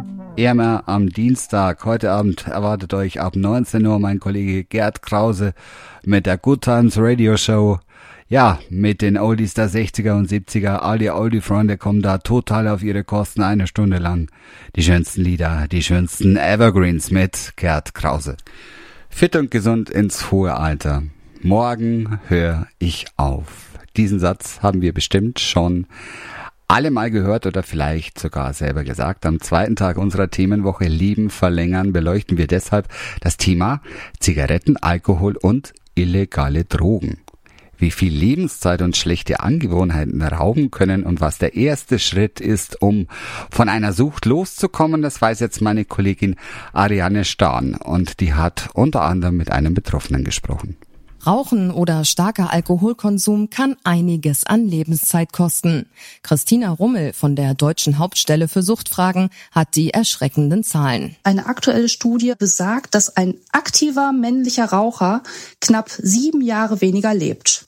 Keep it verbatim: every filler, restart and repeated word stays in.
Immer am Dienstag, heute Abend, erwartet euch ab neunzehn Uhr mein Kollege Gerd Krause mit der Good Times Radio Show. Ja, mit den Oldies der sechziger und siebziger. All die Oldie-Freunde kommen da total auf ihre Kosten eine Stunde lang. Die schönsten Lieder, die schönsten Evergreens mit Gerd Krause. Fit und gesund ins hohe Alter. Morgen höre ich auf. Diesen Satz haben wir bestimmt schon alle mal gehört oder vielleicht sogar selber gesagt. Am zweiten Tag unserer Themenwoche Leben verlängern beleuchten wir deshalb das Thema Zigaretten, Alkohol und illegale Drogen. Wie viel Lebenszeit und schlechte Angewohnheiten rauben können und was der erste Schritt ist, um von einer Sucht loszukommen, das weiß jetzt meine Kollegin Ariane Stahn und die hat unter anderem mit einem Betroffenen gesprochen. Rauchen oder starker Alkoholkonsum kann einiges an Lebenszeit kosten. Christina Rummel von der Deutschen Hauptstelle für Suchtfragen hat die erschreckenden Zahlen. Eine aktuelle Studie besagt, dass ein aktiver männlicher Raucher knapp sieben Jahre weniger lebt.